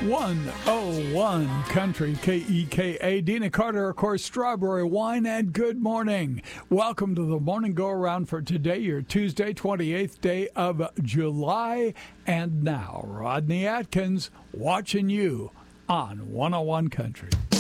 101 Country, KEKA. Dina Carter, of course, Strawberry Wine, and good morning. Welcome to the morning go-around for today, your Tuesday, 28th day of July. And now, Rodney Atkins watching you on 101 Country.